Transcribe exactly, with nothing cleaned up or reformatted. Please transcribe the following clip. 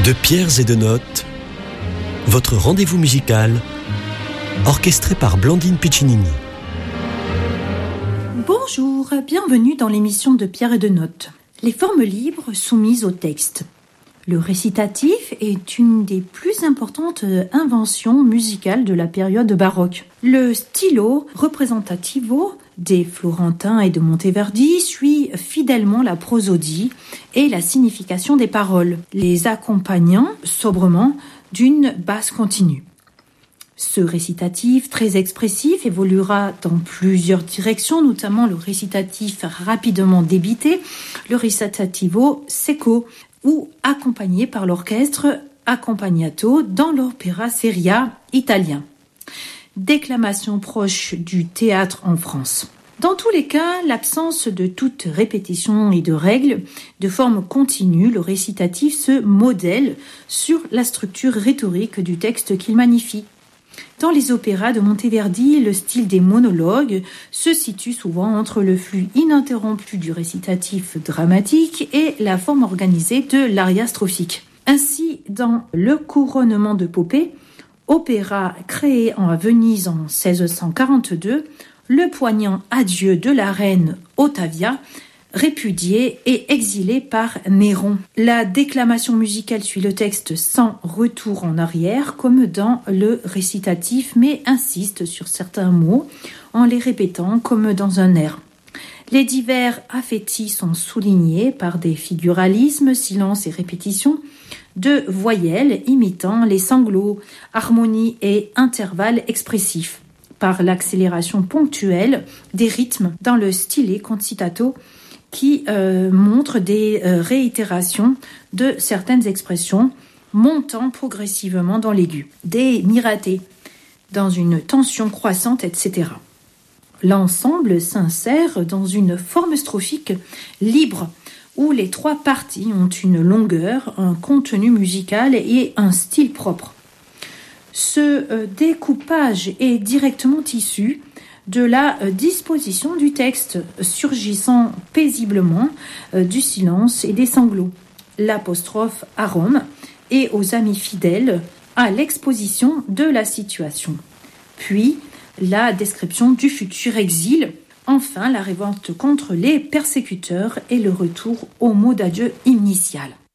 De pierres et de notes, votre rendez-vous musical, orchestré par Blandine Piccinini. Bonjour, bienvenue dans l'émission de Pierres et de notes. Les formes libres soumises au texte. Le récitatif est une des plus importantes inventions musicales de la période baroque. Le stylo representativo des Florentins et de Monteverdi suit fidèlement la prosodie et la signification des paroles, les accompagnant sobrement d'une basse continue. Ce récitatif très expressif évoluera dans plusieurs directions, notamment le récitatif rapidement débité, le recitativo secco, ou accompagné par l'orchestre accompagnato dans l'opéra seria italien. Déclamation proche du théâtre en France. Dans tous les cas, l'absence de toute répétition et de règles, de forme continue, le récitatif se modèle sur la structure rhétorique du texte qu'il magnifie. Dans les opéras de Monteverdi, le style des monologues se situe souvent entre le flux ininterrompu du récitatif dramatique et la forme organisée de l'aria strophique. Ainsi, dans Le couronnement de Popée, opéra créé à Venise en seize cent quarante-deux, le poignant adieu de la reine Ottavia, répudiée et exilée par Néron. La déclamation musicale suit le texte sans retour en arrière, comme dans le récitatif, mais insiste sur certains mots en les répétant comme dans un air. Les divers affetti sont soulignés par des figuralismes, silences et répétitions de voyelles imitant les sanglots, harmonies et intervalles expressifs, par l'accélération ponctuelle des rythmes dans le stile concitato qui euh, montre des euh, réitérations de certaines expressions montant progressivement dans l'aigu, des miratés dans une tension croissante, et cetera. L'ensemble s'insère dans une forme strophique libre où les trois parties ont une longueur, un contenu musical et un style propre. Ce euh, découpage est directement issu de la euh, disposition du texte, surgissant paisiblement euh, du silence et des sanglots. L'apostrophe à Rome et aux amis fidèles à l'exposition de la situation. Puis, la description du futur exil. Enfin, la révolte contre les persécuteurs et le retour au mot d'adieu initial.